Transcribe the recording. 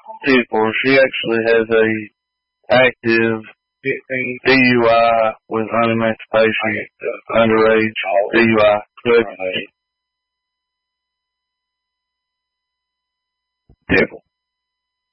people. She actually has a active DUI with unemancipation, underage DUI. Good. Devil.